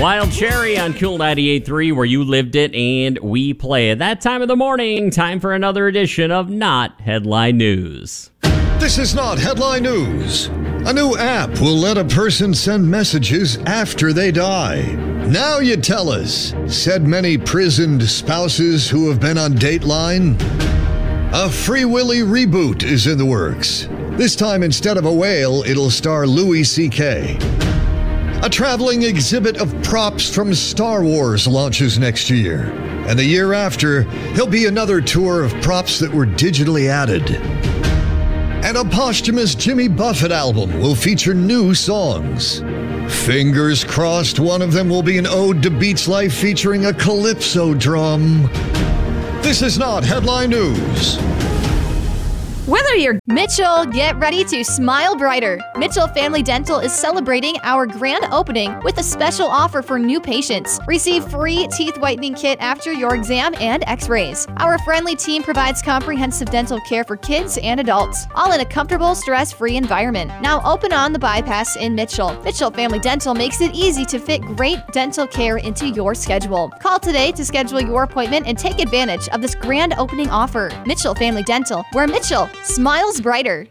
Wild Cherry on Cool 98.3, where you lived it and we play it. That time of the morning, time for another edition of Not Headline News. This is Not Headline News. A new app will let a person send messages after they die. Now you tell us, said many prisoned spouses who have been on Dateline. A Free Willy reboot is in the works. This time, instead of a whale, it'll star Louis C.K. A traveling exhibit of props from Star Wars launches next year. And the year after, there'll be another tour of props that were digitally added. And a posthumous Jimmy Buffett album will feature new songs. Fingers crossed one of them will be an ode to Beats Life featuring a calypso drum. This is Not Headline News. Whether you're Mitchell, get ready to smile brighter. Mitchell Family Dental is celebrating our grand opening with a special offer for new patients. Receive free teeth whitening kit after your exam and x-rays. Our friendly team provides comprehensive dental care for kids and adults, all in a comfortable, stress-free environment. Now open on the bypass in Mitchell. Mitchell Family Dental makes it easy to fit great dental care into your schedule. Call today to schedule your appointment and take advantage of this grand opening offer. Mitchell Family Dental, where Mitchell smiles brighter.